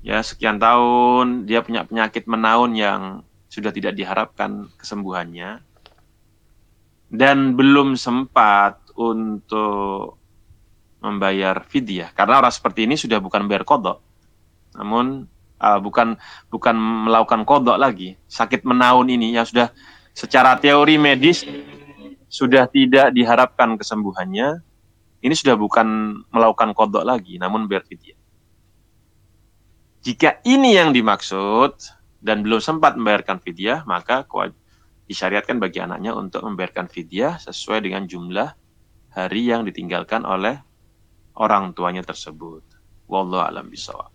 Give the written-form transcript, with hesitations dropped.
ya sekian tahun dia punya penyakit menaun yang sudah tidak diharapkan kesembuhannya, dan belum sempat untuk membayar fidyah, karena orang seperti ini sudah bukan bayar kodok, namun bukan melakukan kodok lagi. Sakit menaun ini yang sudah secara teori medis sudah tidak diharapkan kesembuhannya, ini sudah bukan melakukan kodok lagi, namun bayar fidyah. Jika ini yang dimaksud dan belum sempat membayarkan fidyah, maka disyariatkan bagi anaknya untuk membayarkan fidyah sesuai dengan jumlah hari yang ditinggalkan oleh orang tuanya tersebut. Wallahu a'lam bishawab.